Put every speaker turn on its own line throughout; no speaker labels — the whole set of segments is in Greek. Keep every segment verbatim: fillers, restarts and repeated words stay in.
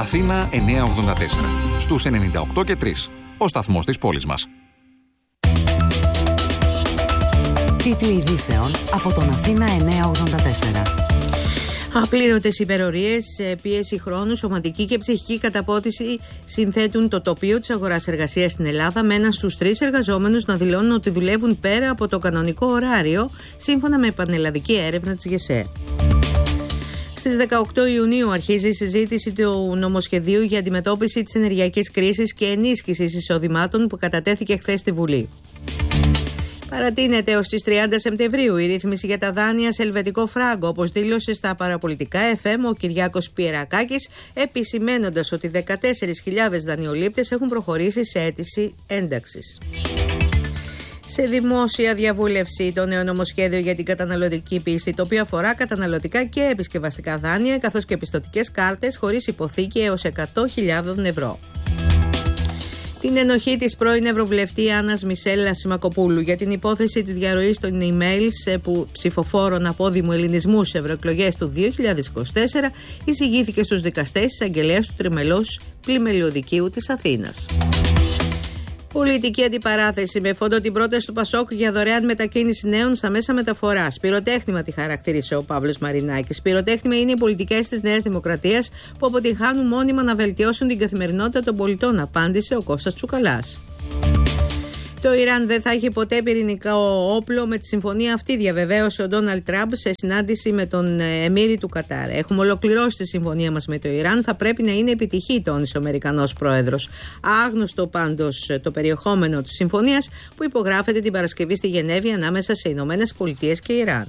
Αθήνα εννιακόσια ογδόντα τέσσερα. Στους ενενήντα οκτώ και τρία. Ο σταθμός της πόλης μας.
Τίτλοι ειδήσεων από τον Αθήνα εννιακόσια ογδόντα τέσσερα.
Απλήρωτες υπερορίες, πίεση χρόνου, σωματική και ψυχική καταπότηση συνθέτουν το τοπίο της αγοράς εργασίας στην Ελλάδα, με έναν στους τρεις εργαζόμενους να δηλώνουν ότι δουλεύουν πέρα από το κανονικό ωράριο, σύμφωνα με πανελλαδική έρευνα της ΓΕΣΕ. Στις δεκαοκτώ Ιουνίου αρχίζει η συζήτηση του νομοσχεδίου για αντιμετώπιση της ενεργειακής κρίσης και ενίσχυσης εισοδημάτων που κατατέθηκε χθες στη Βουλή. Παρατείνεται ως τις τριάντα Σεπτεμβρίου η ρύθμιση για τα δάνεια σε ελβετικό φράγκο, όπως δήλωσε στα παραπολιτικά εφ εμ ο Κυριάκος Πιερακάκης, επισημένοντας ότι δεκατέσσερις χιλιάδες δανειολήπτες έχουν προχωρήσει σε αίτηση ένταξης. Σε δημόσια διαβούλευση το νέο νομοσχέδιο για την καταναλωτική πίστη, το οποίο αφορά καταναλωτικά και επισκευαστικά δάνεια, καθώς και πιστωτικές κάρτες χωρίς υποθήκη έως εκατό χιλιάδες ευρώ. Την ενοχή της πρώην Ευρωβουλευτή Άννας Μισέλα Σιμακοπούλου για την υπόθεση της διαρροής των emails που ψηφοφόρων απόδημου ελληνισμού σε ευρωεκλογές του δύο χιλιάδες είκοσι τέσσερα εισηγήθηκε στους δικαστές της Αγγελέας του Τριμελούς Πλημελιωδικείου της Αθήνας. Πολιτική αντιπαράθεση με φόντο την πρόταση του Πασόκ για δωρεάν μετακίνηση νέων στα μέσα μεταφοράς. Πυροτέχνημα τη χαρακτήρισε ο Παύλος Μαρινάκης. Πυροτέχνημα είναι οι πολιτικές της Νέας Δημοκρατίας που αποτυγχάνουν μόνιμα να βελτιώσουν την καθημερινότητα των πολιτών, απάντησε ο Κώστας Τσουκαλάς. Το Ιράν δεν θα έχει ποτέ πυρηνικό όπλο με τη συμφωνία αυτή, διαβεβαίωσε ο Ντόναλντ Τραμπ σε συνάντηση με τον Εμμύρη του Κατάρ. Έχουμε ολοκληρώσει τη συμφωνία μας με το Ιράν, θα πρέπει να είναι επιτυχή, τόνισε ο Αμερικανός πρόεδρος. Άγνωστο πάντως το περιεχόμενο της συμφωνίας που υπογράφεται την Παρασκευή στη Γενέβη ανάμεσα σε Ηνωμένες Πολιτείες και Ιράν.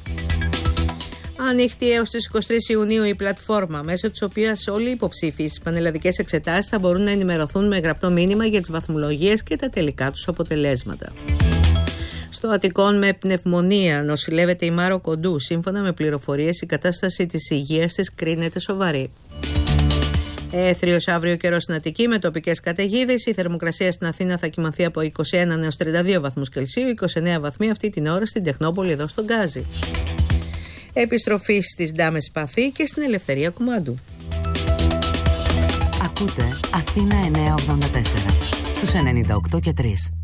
Ανοιχτή έως τις είκοσι τρεις Ιουνίου η πλατφόρμα, μέσω της οποίας όλοι οι υποψήφοι στις πανελλαδικές εξετάσεις θα μπορούν να ενημερωθούν με γραπτό μήνυμα για τις βαθμολογίες και τα τελικά τους αποτελέσματα. Στο Αττικόν με πνευμονία νοσηλεύεται η Μάρο Κοντού. Σύμφωνα με πληροφορίες, η κατάσταση της υγείας της κρίνεται σοβαρή. Έθριος αύριο καιρός στην Αττική με τοπικές καταιγίδες. Η θερμοκρασία στην Αθήνα θα κυμανθεί από είκοσι ένα έως τριάντα δύο βαθμούς Κελσίου, είκοσι εννέα βαθμοί αυτή την ώρα στην Τεχνόπολη εδώ στον Γκάζι. Επιστροφή στις Ντάμες Παθή και στην Ελευθερία Κουμάντου.
Ακούτε Αθήνα εννιακόσια ογδόντα τέσσερα στους ενενήντα οκτώ και τρία.